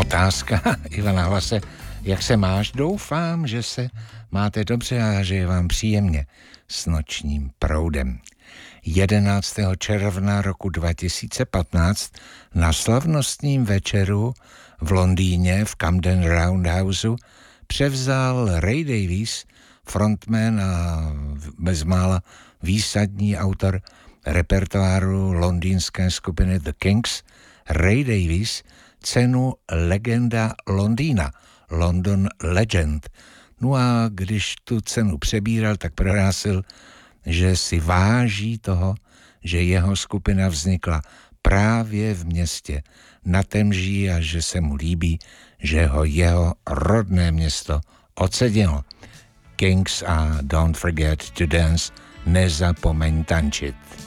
Otázka Ivana Hlase. Jak se máš? Doufám, že se máte dobře a že je vám příjemně s nočním proudem. 11. června roku 2015 na slavnostním večeru v Londýně v Camden Roundhouse převzal Ray Davies, frontman a bezmála výsadní autor repertoáru londýnské skupiny The Kinks, Ray Davies, cenu Legenda Londýna, London Legend. No a když tu cenu přebíral, tak prohlásil, že si váží toho, že jeho skupina vznikla právě v městě na Temži a že se mu líbí, že ho jeho rodné město ocenilo. Kinks a Don't Forget to Dance, nezapomeň tančit.